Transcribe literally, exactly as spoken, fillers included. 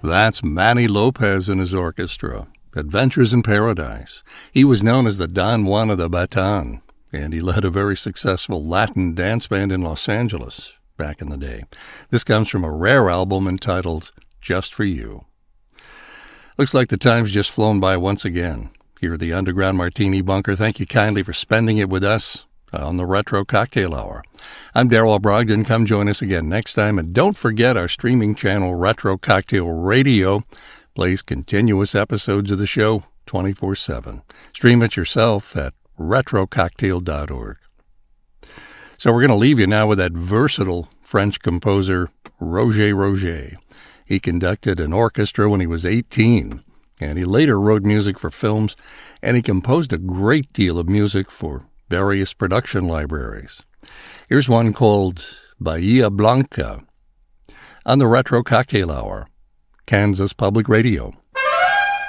That's Manny Lopez and his orchestra, Adventures in Paradise. He was known as the Don Juan of the Baton, and he led a very successful Latin dance band in Los Angeles back in the day. This comes from a rare album entitled Just For You. Looks like the time's just flown by once again. Here at the Underground Martini Bunker, thank you kindly for spending it with us on the Retro Cocktail Hour. I'm Darrell Brogdon. Come join us again next time. And don't forget our streaming channel, Retro Cocktail Radio, plays continuous episodes of the show twenty-four seven. Stream it yourself at retro cocktail dot org. So we're going to leave you now with that versatile French composer, Roger Roger. He conducted an orchestra when he was eighteen, and he later wrote music for films, and he composed a great deal of music for various production libraries. Here's one called Bahia Blanca on the Retro Cocktail Hour, Kansas Public Radio.